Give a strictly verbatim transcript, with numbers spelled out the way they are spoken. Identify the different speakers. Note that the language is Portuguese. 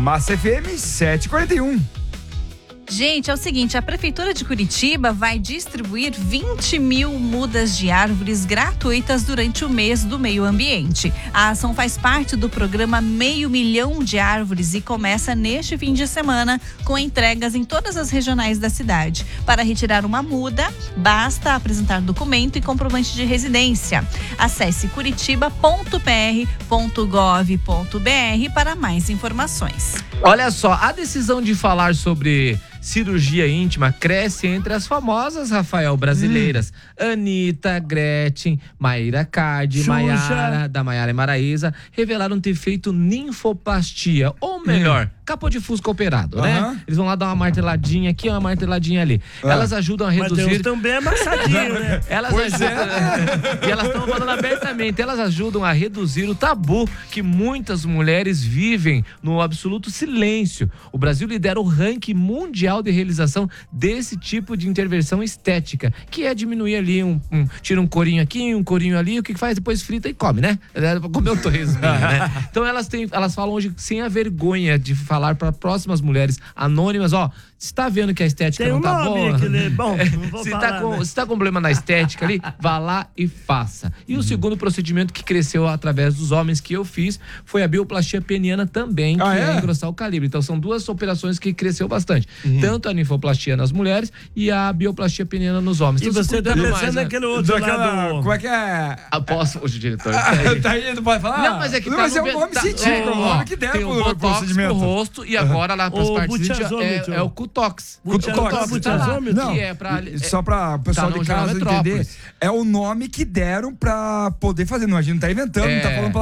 Speaker 1: Massa F M sete e quarenta e um.
Speaker 2: Gente, é o seguinte, a Prefeitura de Curitiba vai distribuir vinte mil mudas de árvores gratuitas durante o mês do meio ambiente. A ação faz parte do programa Meio Milhão de Árvores e começa neste fim de semana com entregas em todas as regionais da cidade. Para retirar uma muda, basta apresentar documento e comprovante de residência. Acesse curitiba ponto p r ponto gov ponto b r para mais informações.
Speaker 3: Olha só, a decisão de falar sobre cirurgia íntima cresce entre as famosas, Rafael, brasileiras. Hum. Anitta, Gretchen, Maíra Cardi, Maiara, da Maiara e Maraísa, revelaram ter feito ninfoplastia, ou melhor, hum. capô de fusca operado, uhum. né? Eles vão lá dar uma marteladinha aqui, uma marteladinha ali. Ah. Elas ajudam a reduzir...
Speaker 4: Mas Deus também é amassadinho, né?
Speaker 3: Elas pois ajudam... é. E elas estão falando abertamente, elas ajudam a reduzir o tabu que muitas mulheres vivem no absoluto silêncio. O Brasil lidera o ranking mundial de realização desse tipo de intervenção estética, que é diminuir ali, um, um, tira um corinho aqui, um corinho ali, o que faz? Depois frita e come, né? Como eu tô resumindo, né? Então elas, têm, elas falam hoje sem a vergonha de falar para próximas mulheres anônimas, ó, você tá vendo que a estética
Speaker 4: Tem
Speaker 3: não
Speaker 4: um
Speaker 3: tá boa?
Speaker 4: Aquele... Bom, não vou
Speaker 3: se,
Speaker 4: falar,
Speaker 3: tá com,
Speaker 4: né?
Speaker 3: se tá com problema na estética ali, vá lá e faça. E uhum. o segundo procedimento que cresceu através dos homens que eu fiz foi a bioplastia peniana também,
Speaker 1: ah,
Speaker 3: que é?
Speaker 1: é
Speaker 3: engrossar o calibre. Então são duas operações que cresceu bastante.
Speaker 1: Uhum.
Speaker 3: Tanto a ninfoplastia nas mulheres e a bioplastia peniana nos homens.
Speaker 4: E então, você tá pensando mais, naquele né? outro
Speaker 1: Daquela,
Speaker 4: lado...
Speaker 1: Como é que é?
Speaker 3: Aposto, hoje, diretor.
Speaker 1: Tá aí, não pode falar?
Speaker 3: Não, mas é que
Speaker 1: não,
Speaker 3: tá
Speaker 1: mas
Speaker 3: no...
Speaker 1: é um nome
Speaker 3: tá,
Speaker 1: científico, é um nome que deram
Speaker 3: tem
Speaker 1: pro
Speaker 3: o botox
Speaker 1: procedimento.
Speaker 3: pro rosto e agora lá pras
Speaker 4: o
Speaker 3: partes é, é o cutox.
Speaker 1: Cutox.
Speaker 4: Não,
Speaker 1: que
Speaker 3: é pra, é,
Speaker 1: só pra o pessoal
Speaker 3: tá
Speaker 1: de casa entender, é o nome que deram pra poder fazer. Não, a gente não tá inventando, é... não tá falando